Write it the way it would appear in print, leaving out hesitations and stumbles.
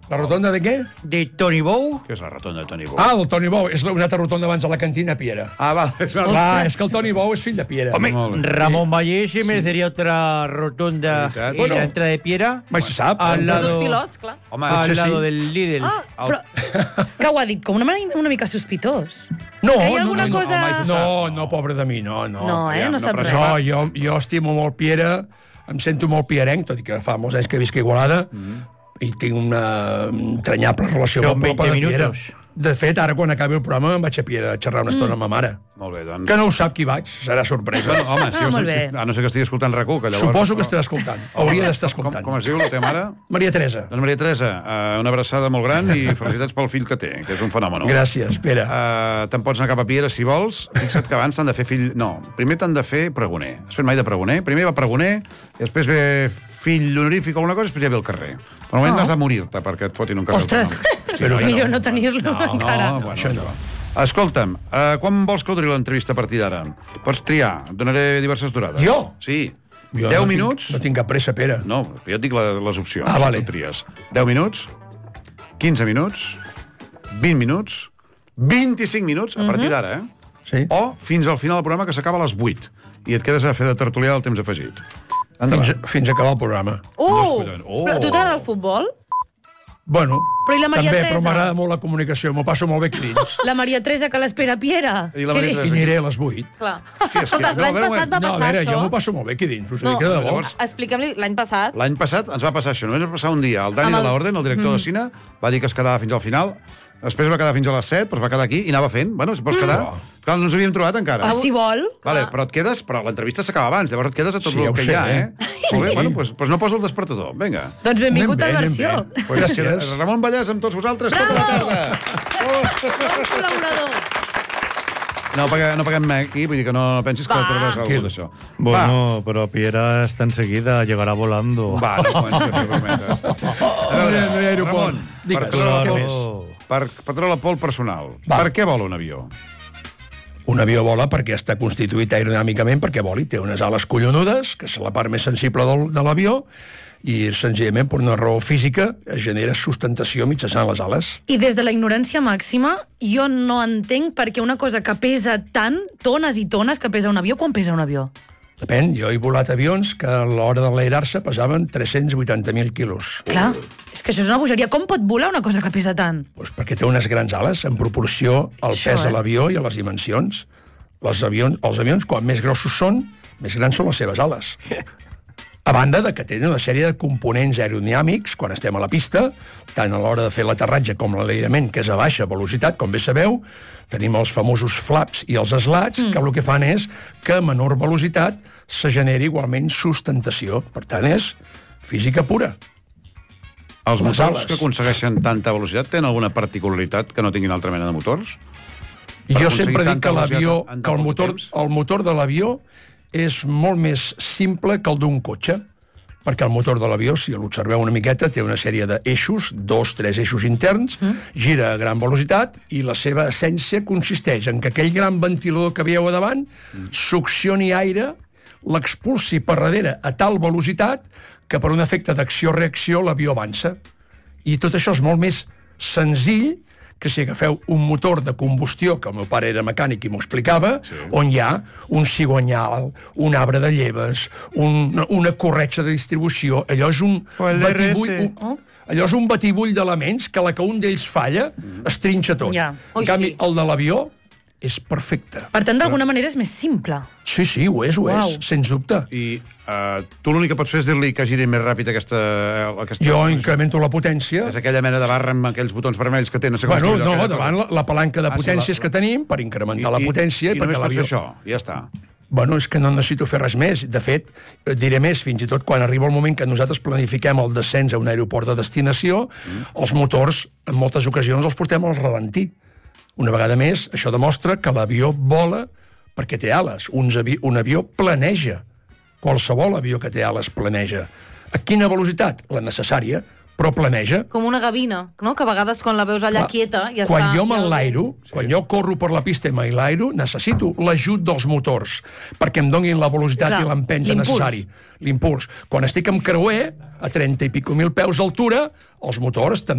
La rotonda de què? De Toni Bou. Què és la rotonda de Toni Bou? Ah, el Toni Bou. És una altra rotonda abans de la cantina Piera. Ah, va, és una Clar, és que el Toni Bou és fill de Piera. Home, Molt bé. Ramón Valle se merecería otra rotonda Veritat. en Bueno. la entrada de Piera. Mai se sap. Al lado, Dos pilots, clar. Home, al sí, lado sí. del Lidl. Ah, però que ho ha dit com una mica sospitós. No, Hi ha alguna cosa... mai se sap. No, pobre de mi, no. No, Ja, no no sap res. pressió. Jo estimo molt Piera, em sento molt pierenc, tot i que fa molts anys que visc a Igualada, i tinc una entranyable relació Són amb el poble de 20 Piera. minutos. De fet, ara quan acabi el programa em vaig a Piera a xerrar una estona amb ma mare. Molt bé, doncs... Que no ho sap qui vaig, serà sorpresa. Bueno, home, si molt bé. a no ser que estigui escoltant RAC1, que llavors... Suposo que estarà escoltant. Hauria d'estar Com escoltant. es diu la teva mare? Maria Teresa. Doncs Maria Teresa, una abraçada molt gran i felicitats pel fill que té, que és un fenomen. Gràcies, Pere. Te'n pots anar cap a Piera, si vols. Fixa't que abans t'han de fer fill... No, primer t'han de fer pregoner. Has fet mai de pregoner? Primer va pregoner, després ve fill honorífic o alguna cosa, després ja ve el carrer. Per al moment has de morir-te perquè et fotin un carrer. Ostres, Però millor no tenir-lo encara. bueno, això no. Escolta'm, quan vols que ho duri l'entrevista a partir d'ara? Pots triar, et donaré diverses durades. Jo? Sí. Jo 10 no minuts? No tinc cap pressa, Pere. No, jo et dic les opcions. Ah, vale. Tu tries. 10 minuts, 15 minuts, 20 minuts, 25 minuts, a partir d'ara, Sí. O fins al final del programa, que s'acaba a les 8, i et quedes a fer de tertulià del temps afegit. Endavant. Fins a acabar el programa. collons. Però tu t'agrada el futbol? Bueno, Però i la Maria també, Teresa? però m'agrada molt la comunicació, m'ho passo molt bé aquí dins. La Maria Teresa que l'espera Piera. I la Maria Teresa? I aniré a les 8. Clar. és que- Escolta, no, a l'any veure, passat va No, a passar veure, això. jo m'ho passo molt bé aquí dins, us ho No, dic de debò. llavors- Expliquem-li, l'any passat... L'any passat ens va passar això, només va passar un dia. El Dani Amb de el- l'Orden, el director de cine, va dir que es quedava fins al final, després va quedar fins a les 7, però es va quedar aquí i anava fent. Bueno, si pots quedar... Clar, no ens havíem trobat encara. Ah, si vol. Vale, però et quedes... Però l'entrevista s'acaba abans, llavors et quedes a tot Sí, el ja ho que sé, hi ha, eh? Molt bé, bueno, doncs no poso el despertador. Vinga. Doncs benvingut Anem al bé, versió. anem bé. Pues Gràcies. Ramon Vallès amb tots vosaltres tota la tarda. Bon col·laborador. No paguem aquí, vull dir que no pensis que Va. trobaràs alguna Tranquil. d'això. Bueno, pero Piera está enseguida, llegará volando. Va, no comenci a fer brometes. A veure, No hi ha aeroport. Ramon, Digues, per treure la què pol- més? per treure la pol personal, Va. per què vola un avió? Un avió vola perquè està constituït aerodinàmicament perquè voli. Té unes ales collonudes, que és la part més sensible de l'avió, i senzillament per una raó física es genera sustentació mitjançant les ales. I des de la ignorància màxima, jo no entenc per què una cosa que pesa tant, tones i tones que pesa un avió, quan pesa un avió? Depèn, jo he volat avions que a l'hora d'enlairar-se pesaven 380.000 quilos. Clar, és que això és una bogeria. Com pot volar una cosa que pesa tant? Doncs perquè té unes grans ales en proporció al Això, pes de eh? l'avió i a les dimensions. Els avions, quan més grossos són, més grans són les seves ales. A banda de que tenen una sèrie de components aerodinàmics quan estem a la pista, tant a l'hora de fer l'aterratge com l'enlairament, que és a baixa velocitat, com bé sabeu, tenim els famosos flaps i els slats, que el que fan és que a menor velocitat se generi igualment sustentació. Per tant, és física pura. Els Les motors ales. que aconsegueixen tanta velocitat tenen alguna particularitat que no tinguin altra mena de motors? Per Jo aconseguir sempre dic tanta que l'avió, velocitat en que tan poc temps? el motor de l'avió és molt més simple que el d'un cotxe, perquè el motor de l'avió, si l'observeu una miqueta, té una sèrie d'eixos, 2-3 eixos interns, gira a gran velocitat i la seva essència consisteix en que aquell gran ventilador que veieu a davant succioni aire, l'expulsi per darrere a tal velocitat que per un efecte d'acció-reacció l'avió avança. I tot això és molt més senzill que si agafeu un motor de combustió, que el meu pare era mecànic i m'ho explicava, on hi ha un cigonyal, un arbre de lleves, una corretja de distribució, allò és un O el batibull... DRS. Allò és un batibull d'elements que a la que un d'ells falla es trinxa tot. Ja. En Ui, canvi, sí. el de l'avió és perfecte. Per tant, d'alguna manera és més simple. Sí, ho és, Uau. sens dubte. I tu l'únic que pots fer és dir-li que giri més ràpid aquesta Jo incremento la potència. És aquella mena de barra amb aquells botons vermells que té, no sé com Bueno, es diu allò, no, aquella davant cosa. la palanca de Ah, sí, potències que tenim per incrementar la potència i perquè només pots fer l'avió... això, ja està. Bueno, és que no necessito fer res més. De fet, diré més, fins i tot quan arriba el moment que nosaltres planifiquem el descens a un aeroport de destinació, els motors, en moltes ocasions, els portem al ralentí. Una vegada més, això demostra que l'avió vola perquè té ales. Un avió planeja. Qualsevol avió que té ales planeja. A quina velocitat? La necessària, però planeja. Com una gavina, no? Que a vegades quan la veus allà quieta ja Quan està... jo m'enlairo, quan jo corro per la pista i m'enlairo, necessito l'ajut dels motors perquè em donin la velocitat Clar, i l'empenta l'impuls. necessari. L'impuls. Quan estic amb creuer, a 30 i pico mil peus d'altura, els motors